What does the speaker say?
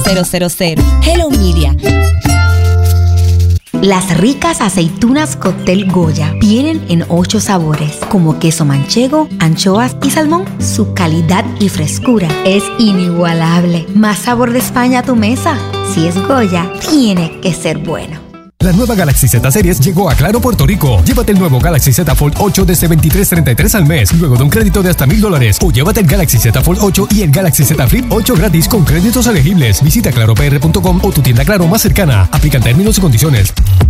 Hello Media. Las ricas aceitunas Cóctel Goya vienen en 8 sabores, como queso manchego, anchoas y salmón. Su calidad y frescura es inigualable. Más sabor de España a tu mesa. Si es Goya, tiene que ser bueno. La nueva Galaxy Z Series llegó a Claro Puerto Rico. Llévate el nuevo Galaxy Z Fold 8 desde $23.33 al mes, luego de un crédito de hasta $1,000. O llévate el Galaxy Z Fold 8 y el Galaxy Z Flip 8 gratis con créditos elegibles. Visita claropr.com o tu tienda Claro más cercana. Aplican términos y condiciones.